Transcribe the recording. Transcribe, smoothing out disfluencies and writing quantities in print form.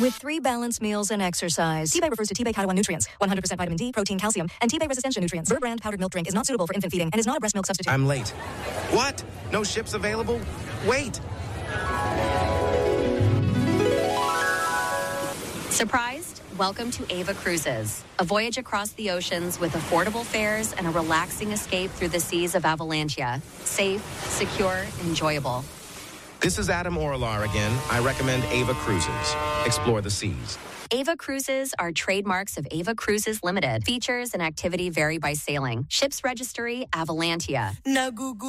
With 3 balanced meals and exercise. T-Bay refers to T-Bay Kaiwan nutrients, 100% vitamin D, protein, calcium, and T-Bay Resistencia nutrients. Bird brand powdered milk drink is not suitable for infant feeding and is not a breast milk substitute. I'm late. What? No ships available? Wait. Surprised? Welcome to Ava Cruises, a voyage across the oceans with affordable fares and a relaxing escape through the seas of Avalantia. Safe, secure, enjoyable. This is Adam Orlar again. I recommend Ava Cruises. Explore the seas. Ava Cruises are trademarks of Ava Cruises Limited. Features and activity vary by sailing. Ship's registry, Avalantia. Nagugu